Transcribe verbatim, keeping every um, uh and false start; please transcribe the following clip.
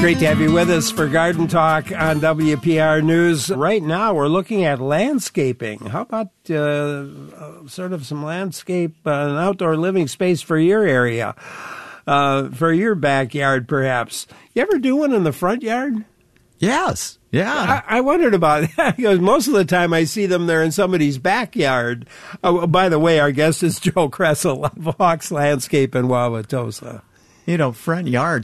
Great to have you with us for Garden Talk on W P R News. Right now, we're looking at landscaping. How about uh, uh, sort of some landscape, uh, an outdoor living space for your area, uh, for your backyard, perhaps? You ever do one in the front yard? Yes. Yeah. I, I wondered about that because most of the time I see them there in somebody's backyard. Oh, by the way, our guest is Joe Kressel of Hawks Landscape in Wauwatosa. You know, front yards